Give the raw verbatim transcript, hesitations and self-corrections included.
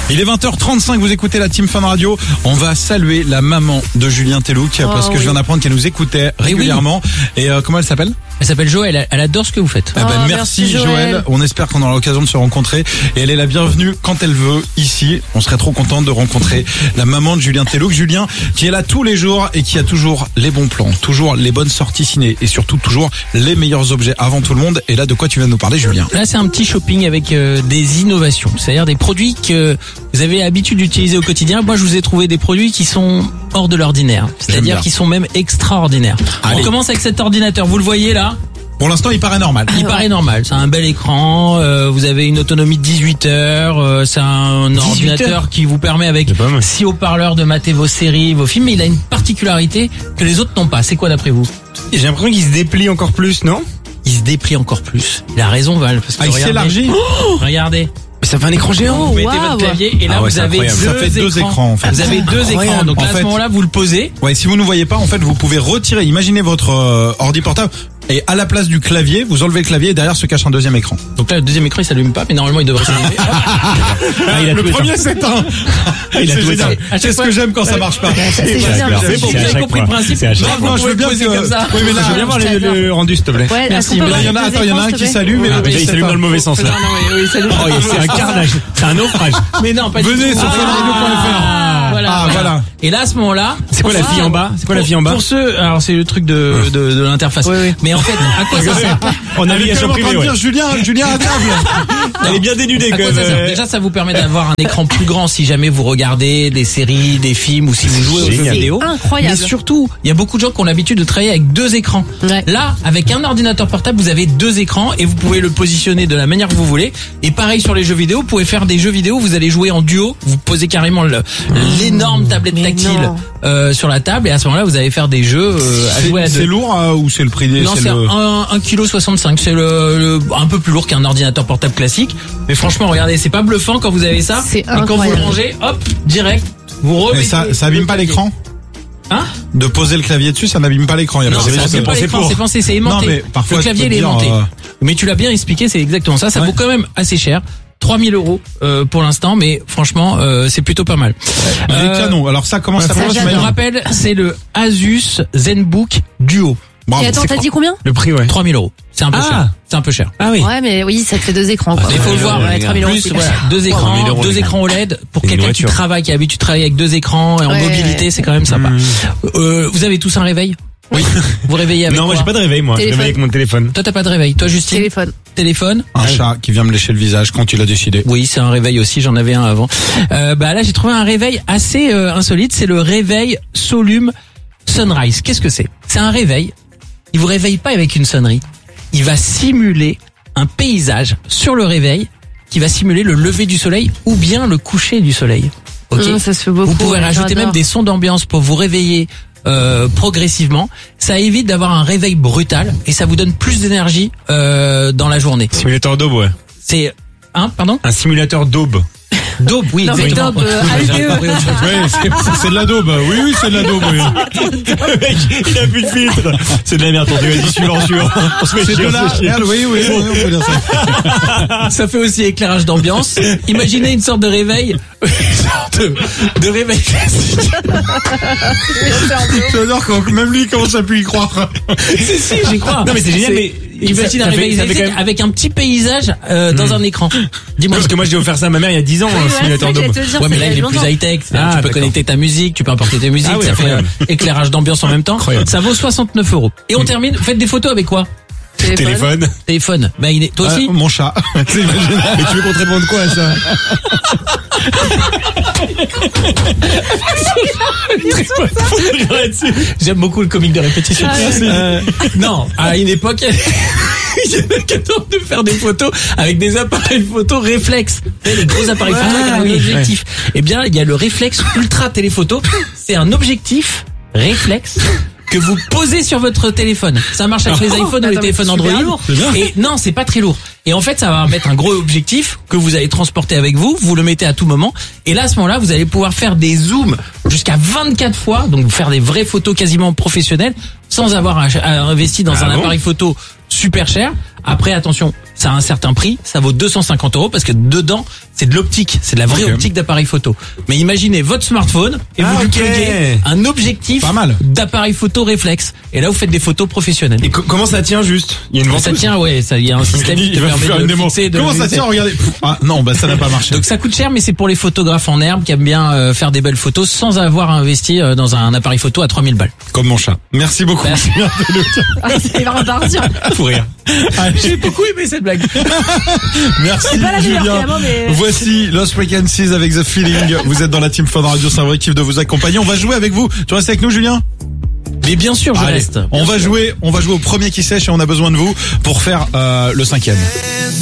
Il est vingt heures trente-cinq, vous écoutez la Team Fun Radio. On va saluer la maman de Julien Tellouk, oh, parce que oui. je viens d'apprendre qu'elle nous écoutait régulièrement. Et, oui. et euh, comment elle s'appelle ? Elle s'appelle Joël, elle adore ce que vous faites. Eh ben, oh, merci, merci Joël. Joël. On espère qu'on aura l'occasion de se rencontrer. Et elle est la bienvenue quand elle veut ici. On serait trop contente de rencontrer la maman de Julien Tellouk. Julien, qui est là tous les jours et qui a toujours les bons plans, toujours les bonnes sorties ciné et surtout toujours les meilleurs objets avant tout le monde. Et là, de quoi tu viens de nous parler, Julien ? Là, c'est un petit shopping avec euh, des innovations. C'est-à-dire des produits que vous avez l'habitude d'utiliser au quotidien. Moi, je vous ai trouvé des produits qui sont hors de l'ordinaire. C'est-à-dire qui sont même extraordinaires. Allez. On commence avec cet ordinateur. Vous le voyez là ? Pour l'instant, il paraît normal. Il paraît normal. C'est un bel écran. Euh, vous avez une autonomie de dix-huit heures. Euh, c'est un ordinateur qui vous permet avec six haut-parleurs de mater vos séries, vos films. Mais il a une particularité que les autres n'ont pas. C'est quoi d'après vous ? J'ai l'impression qu'il se déplie encore plus, non ? Il se déplie encore plus. Il a raison, Val. Parce que ah, il s'élargit. Oh, regardez. Mais ça fait un écran géant. Vous mettez wow. votre clavier et là ah ouais, vous avez deux, ça fait deux écrans. écrans en fait. Vous avez deux incroyable. écrans. Donc en là, à fait, ce moment-là, vous le posez. Ouais, si vous ne voyez pas, en fait, vous pouvez retirer. Imaginez votre euh, ordi portable. Et à la place du clavier, vous enlevez le clavier et derrière se cache un deuxième écran. Donc là, le deuxième écran, il s'allume pas, mais normalement, il devrait s'allumer. ah, il a le premier s'éteint. Il a tout éteint. C'est ce que j'aime quand ça marche pas. C'est bon, vous avez compris le principe. Non, je veux bien que comme ça. Oui, mais là, je veux bien voir le rendu, s'il te plaît. Merci. Il y en a, attends, il y en a un qui s'allume. Il s'allume dans le mauvais sens, là. C'est un carnage. C'est un naufrage. Mais non, pas du tout. Venez sur fun radio point f r. Voilà. Ah, voilà. Et là, à ce moment-là. C'est quoi la fille en bas? C'est quoi la fille en bas? Pour ceux, alors c'est le truc de, de, de l'interface. Oui, oui. Mais en fait, à quoi ça sert? On a navigation privée, ouais. Julien, Julien à table. Elle est bien dénudée, quand même. Déjà, ça vous permet d'avoir un écran plus grand si jamais vous regardez des séries, des films ou si vous jouez aux jeux vidéo. Incroyable. Mais surtout, il y a beaucoup de gens qui ont l'habitude de travailler avec deux écrans. Ouais. Là, avec un ordinateur portable, vous avez deux écrans et vous pouvez le positionner de la manière que vous voulez. Et pareil sur les jeux vidéo, vous pouvez faire des jeux vidéo, vous allez jouer en duo, vous posez carrément le, l'énorme tablette Mais tactile euh, sur la table et à ce moment-là, vous allez faire des jeux euh, à jouer à deux. C'est lourd euh, ou c'est le prix des... Non, c'est, c'est le... un, un kilo soixante-cinq. C'est le, le un peu plus lourd qu'un ordinateur portable classique. Mais franchement, regardez, c'est pas bluffant quand vous avez ça. C'est et quand vous le rangez, hop, direct, vous remettez. Mais ça, ça abîme pas l'écran? Hein? De poser le clavier dessus, ça n'abîme pas l'écran. Il y a non, pas c'est pas l'écran, c'est pensé, c'est aimanté. Non, mais parfois, le clavier, il est aimanté. Euh... Mais tu l'as bien expliqué, c'est exactement ça. Ça ouais. vaut quand même assez cher. trois mille euros euh, pour l'instant, mais franchement, euh, c'est plutôt pas mal. Ouais, euh, les canons. Alors ça, comment ça s'appelle? Je me rappelle, c'est le Asus ZenBook Duo. Bravo. Et attends, t'as dit combien? Le prix, ouais. trois mille euros. C'est un peu ah. cher. C'est un peu cher. Ah oui. Ouais, mais oui, ça te fait deux écrans, quoi. Il faut le voir. Ouais, trois mille euros. Plus, voilà, deux écrans, euros, deux écrans O L E D. Pour quelqu'un qui travaille, qui a l'habitude de travailler avec deux écrans et en ouais. mobilité, c'est quand même sympa. Mmh. Euh, vous avez tous un réveil? Oui. Vous réveillez avec Non, quoi? moi j'ai pas de réveil, moi. Téléphone. Je réveille avec mon téléphone. Toi, t'as pas de réveil. Toi, Justine? Téléphone. Téléphone. Un ouais. chat qui vient me lécher le visage quand il a décidé. Oui, c'est un réveil aussi. J'en avais un avant. Euh, bah là, j'ai trouvé un réveil assez euh, insolite. C'est le réveil Solume Sunrise. Qu'est-ce que c'est? C'est un réveil. Il vous réveille pas avec une sonnerie. Il va simuler un paysage sur le réveil qui va simuler le lever du soleil ou bien le coucher du soleil. Ok. Mmh, ça se fait beaucoup. Vous pouvez rajouter même des sons d'ambiance pour vous réveiller euh, progressivement. Ça évite d'avoir un réveil brutal et ça vous donne plus d'énergie euh, dans la journée. Simulateur d'aube, ouais. C'est hein, pardon. Un simulateur d'aube. Daube, oui, non, exactement. Daube, euh, oui, c'est, c'est de la daube. Oui, oui, c'est de la daube. Oui. Le mec, il a plus de filtre. C'est de la merde, on dit, vas-y, suivant, suivant. On se met c'est chier, de la merde, oui, oui, oui, on peut dire ça. Ça fait aussi éclairage d'ambiance. Imaginez une sorte de réveil, de, de réveil classique. J'adore quand même lui commence à plus y croire. Si, si, j'y crois. Non, mais c'est génial, mais. Imagine un réveil électrique même... avec un petit paysage euh, dans mmh. un écran. Dis-moi. Parce que moi j'ai offert ça à ma mère il y a dix ans, un simulateur d'aube. Ouais, mais là il est plus high-tech. Ah, tu peux d'accord. connecter ta musique, tu peux importer ta musique, ah, oui, ça fait euh, éclairage d'ambiance en même temps. Incroyable. Ça vaut soixante-neuf euros. Et on mmh. termine, faites des photos avec quoi? Téléphone. Téléphone. Téléphone. Bah, il est, toi aussi? Euh, mon chat. C'est imaginaire. Mais tu veux qu'on te réponde quoi à ça? J'aime beaucoup le comique de répétition. Ah, euh, non, à une époque, il y avait qu'attendre de faire des photos avec des appareils photo réflexes. Les gros appareils photo avec un objectif. Ouais. Eh bien, il y a le réflexe ultra téléphoto. C'est un objectif réflexe que vous posez sur votre téléphone. Ça marche avec les iPhones ou les téléphones Android. Et non, c'est pas très lourd. Et en fait, ça va mettre un gros objectif que vous allez transporter avec vous. Vous le mettez à tout moment. Et là, à ce moment-là, vous allez pouvoir faire des zooms jusqu'à vingt-quatre fois. Donc, faire des vraies photos quasiment professionnelles sans avoir à investir dans ah un bon appareil photo super cher. Après, attention, ça a un certain prix, ça vaut deux cent cinquante euros parce que dedans, c'est de l'optique, c'est de la vraie Ok. optique d'appareil photo. Mais imaginez votre smartphone et Ah, vous lui ok. pluguez un objectif Pas mal. d'appareil photo réflexe. Et là, vous faites des photos professionnelles. Et co- comment ça tient juste? Il y a une Ça ventouse. tient, ouais, ça, il y a un système qui Il va permet faire de une le démo. fixer, de Comment le- ça tient? Regardez. Pff, Ah non, bah ça n'a pas marché. Donc ça coûte cher, mais c'est pour les photographes en herbe qui aiment bien euh, faire des belles photos sans avoir investi euh, dans un appareil photo à trois mille balles. Comme mon chat. Merci beaucoup. Merci. Julien Tellouk. Ah, il va repartir. Faut rire. J'ai beaucoup aimé cette blague. Merci C'est pas la meilleure, Julien. finalement, mais- Voici Lost Frequencies avec The Feeling. Vous êtes dans la team Fun Radio, c'est un vrai kiff de vous accompagner. On va jouer avec vous. Tu restes avec nous, Julien? Mais bien sûr, je Allez, reste. on va jouer, on va jouer au premier qui sèche et on a besoin de vous pour faire euh, le cinquième.